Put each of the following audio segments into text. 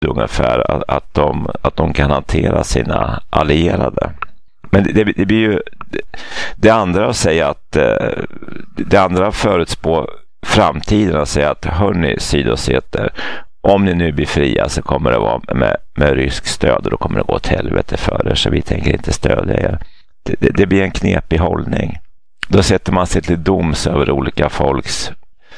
ungefär att de kan hantera sina allierade. Men det blir ju det andra att säga att det andra förutspå framtiden att säga att hörni sydosseter, om ni nu blir fria så kommer det vara med rysk stöd och då kommer det gå åt helvete för er, så vi tänker inte stödja er. Det blir en knepig hållning. Då sätter man sig till doms över olika folks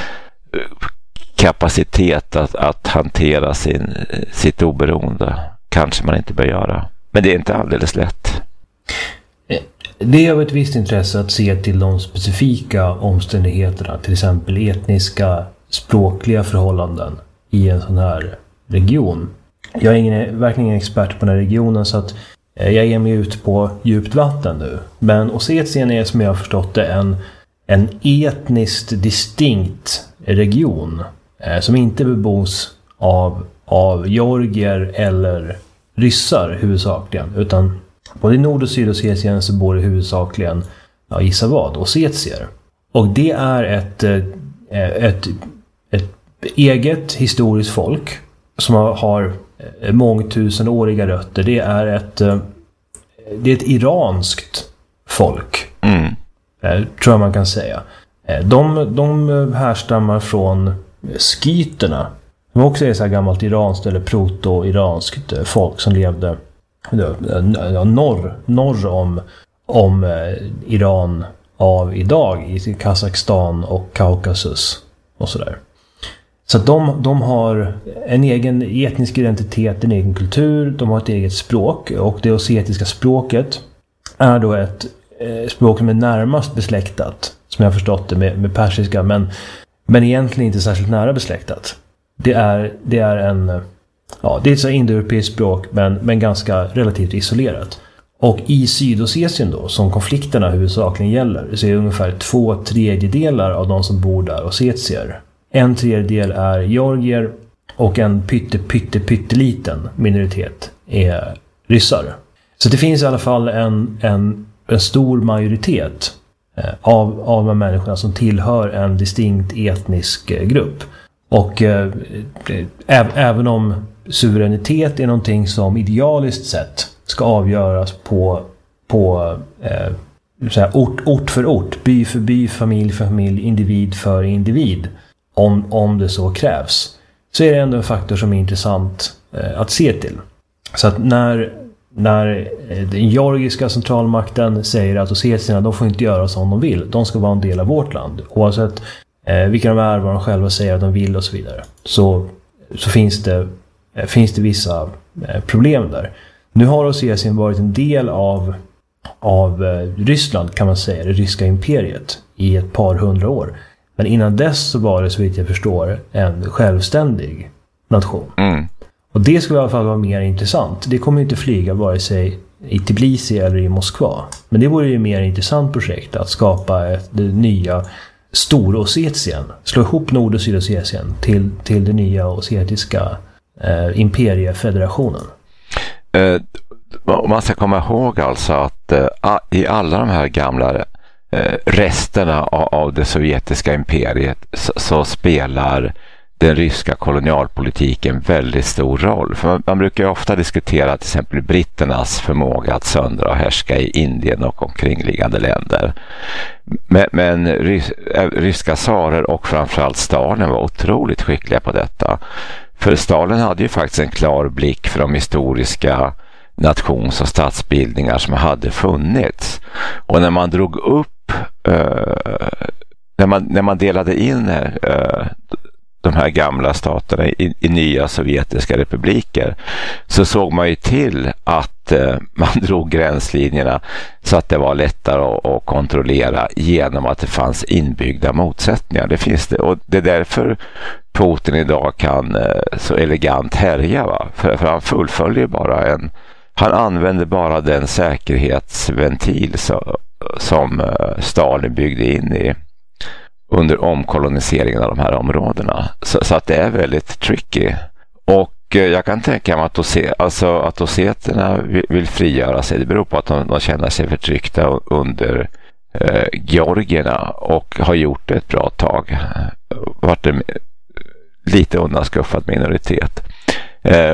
kapacitet att hantera sitt oberoende. Kanske man inte bör göra. Men det är inte alldeles lätt. Det är av ett visst intresse att se till de specifika omständigheterna, till exempel etniska, språkliga förhållanden i en sån här region. Jag är verkligen ingen expert på den här regionen, så att jag ger mig ut på djupt vatten nu. Men Ossetien är, som jag har förstått det, en etniskt distinkt region som inte bebos av georgier eller ryssar huvudsakligen, utan både i Nord- och Sydossetien så bor det huvudsakligen, gissa vad, ossetier. Och det är ett eget historiskt folk som har mångtusenåriga rötter. Det är ett iranskt folk, tror jag man kan säga. De härstammar från skyterna. De också är så här gammalt iranskt eller proto-iranskt folk som levde norr om Iran av idag, i Kazakstan och Kaukasus och sådär. Så att de har en egen etnisk identitet, en egen kultur, de har ett eget språk, och det ossetiska språket är då ett språk som är närmast besläktat, som jag har förstått det, med persiska, men egentligen inte särskilt nära besläktat. Det är ett så indoeuropeiskt språk, men ganska relativt isolerat. Och i Sydossetien då, som konflikterna huvudsakligen gäller, så är ungefär 2/3 av de som bor där ossetier. 1/3 är georgier och en pytteliten minoritet är ryssar. Så det finns i alla fall en stor majoritet av de människorna som tillhör en distinkt etnisk grupp. Och även om suveränitet är någonting som idealiskt sett ska avgöras på ort för ort, by för by, familj för familj, individ för individ, om det så krävs, så är det ändå en faktor som är intressant att se till. Så att när den georgiska centralmakten säger att ossetierna, de får inte göra som de vill, de ska vara en del av vårt land, oavsett vilka de är, vad de själva säger att de vill och så vidare, så finns det vissa problem där. Nu har Ossetien varit en del av Ryssland, kan man säga, det ryska imperiet, i ett par hundra år. Men innan dess så var det, så vitt jag förstår, en självständig nation. Och det skulle i alla fall vara mer intressant. Det kommer inte flyga vare sig i Tbilisi eller i Moskva. Men det vore ju ett mer intressant projekt att skapa det nya Storossetien. Slå ihop Nord- och Sydossetien till det nya ossetiska imperiefederationen. Man ska komma ihåg alltså att i alla de här gamla resterna av det sovjetiska imperiet så spelar den ryska kolonialpolitiken väldigt stor roll. För man brukar ju ofta diskutera till exempel britternas förmåga att söndra och härska i Indien och omkringliggande länder. Men ryska tsarer och framförallt Stalin var otroligt skickliga på detta. För Stalin hade ju faktiskt en klar blick för de historiska nations- och statsbildningar som hade funnits. Och när man drog upp när man delade in de här gamla staterna i nya sovjetiska republiker, så såg man ju till att man drog gränslinjerna så att det var lättare att kontrollera genom att det fanns inbyggda motsättningar. Det finns det, och det är därför Putin idag kan så elegant härja, va? För han fullföljer bara han använder bara den säkerhetsventil som Stalin byggde in i under omkoloniseringen av de här områdena. Så att det är väldigt tricky. Och jag kan tänka mig att osseterna vill frigöra sig. Det beror på att de känner sig förtryckta under georgierna och har gjort det ett bra tag. Varit en lite undanskuffad minoritet.